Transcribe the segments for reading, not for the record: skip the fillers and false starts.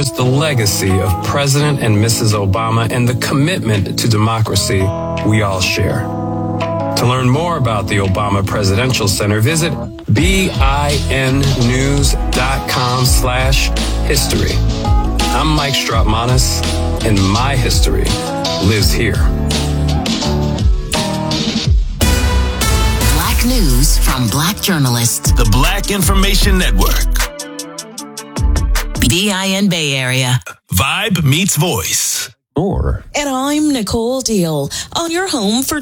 honors the legacy of President and Mrs. Obama and the commitment to democracy we all share. To learn more about the Obama Presidential Center, visit binnews.com/history. I'm Mike Strautmanis, and my history lives here. Black news from Black journalists. The Black Information Network. BIN Bay Area. Vibe meets voice. And I'm Nicole Deal on your home for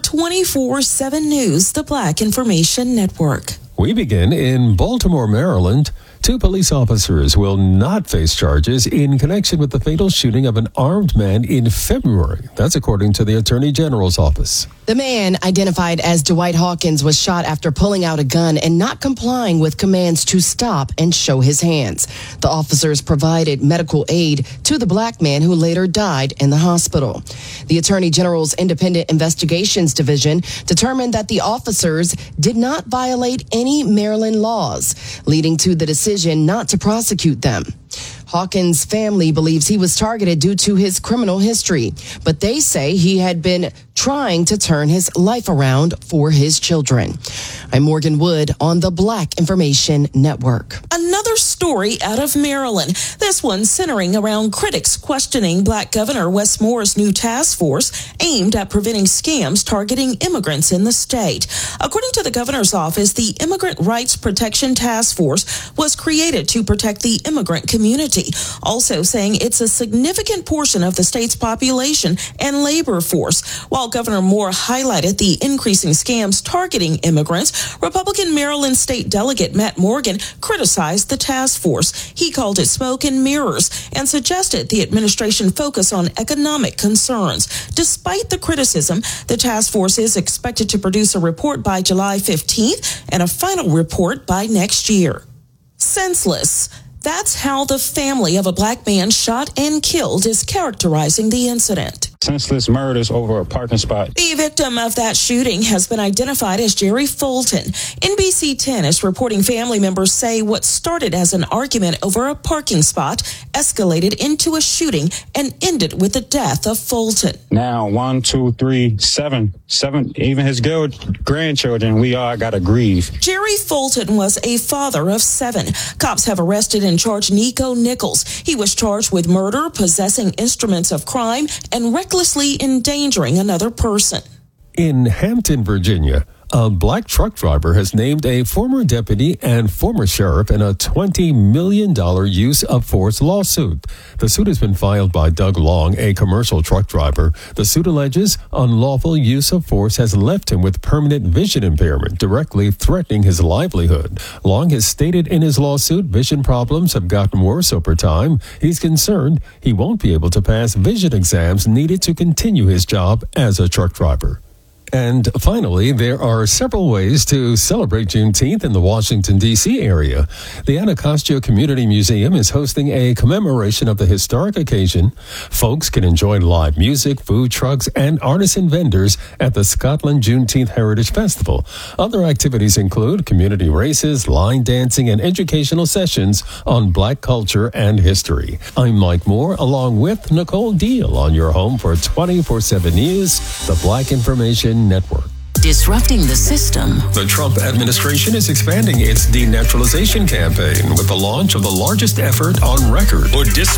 24/7 News, the Black Information Network. We begin in Baltimore, Maryland. 2 police officers will not face charges in connection with the fatal shooting of an armed man in February. That's according to the Attorney General's office. The man, identified as Dwight Hawkins, was shot after pulling out a gun and not complying with commands to stop and show his hands. The officers provided medical aid to the black man who later died in the hospital. The Attorney General's Independent Investigations Division determined that the officers did not violate any Maryland laws, leading to the decision not to prosecute them. Hawkins' family believes he was targeted due to his criminal history, but they say he had been trying to turn his life around for his children. I'm Morgan Wood on the Black Information Network. Another story out of Maryland, this one centering around critics questioning Black Governor Wes Moore's new task force aimed at preventing scams targeting immigrants in the state. According to the governor's office, the Immigrant Rights Protection Task Force was created to protect the immigrant community, also saying it's a significant portion of the state's population and labor force. While Governor Moore highlighted the increasing scams targeting immigrants, Republican Maryland State Delegate Matt Morgan criticized the task force. He called it smoke and mirrors and suggested the administration focus on economic concerns. Despite the criticism, the task force is expected to produce a report by July 15th and a final report by next year. Senseless. That's how the family of a black man shot and killed is characterizing the incident. Senseless murders over a parking spot. The victim of that shooting has been identified as Jerry Fulton. NBC 10 is reporting family members say what started as an argument over a parking spot escalated into a shooting and ended with the death of Fulton. Now, 1, 2, 3, 7, even his grandchildren, we all got to grieve. Jerry Fulton was a father of 7. Cops have arrested and charged Nico Nichols. He was charged with murder, possessing instruments of crime, and recklessly endangering another person. In Hampton, Virginia, a black truck driver has named a former deputy and former sheriff in a $20 million use of force lawsuit. The suit has been filed by Doug Long, a commercial truck driver. The suit alleges unlawful use of force has left him with permanent vision impairment, directly threatening his livelihood. Long has stated in his lawsuit vision problems have gotten worse over time. He's concerned he won't be able to pass vision exams needed to continue his job as a truck driver. And finally, there are several ways to celebrate Juneteenth in the Washington, D.C. area. The Anacostia Community Museum is hosting a commemoration of the historic occasion. Folks can enjoy live music, food trucks, and artisan vendors at the Scotland Juneteenth Heritage Festival. Other activities include community races, line dancing, and educational sessions on Black culture and history. I'm Mike Moore, along with Nicole Deal, on your home for 24/7 News, the Black Information Network. Disrupting the system. The Trump administration is expanding its denaturalization campaign with the launch of the largest effort on record.